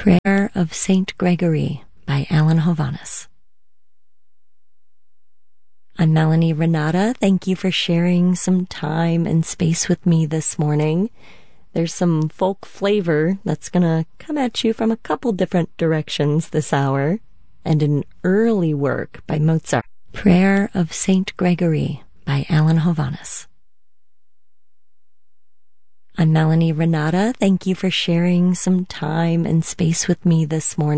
Prayer of Saint Gregory by Alan Hovhaness. I'm Melanie Renata. Thank you for sharing some time and space with me this morning. There's some folk flavor that's gonna come at you from a couple different directions this hour, and an early work by Mozart. Prayer of Saint Gregory by Alan Hovhaness. I'm Melanie Renata. Thank you for sharing some time and space with me this morning.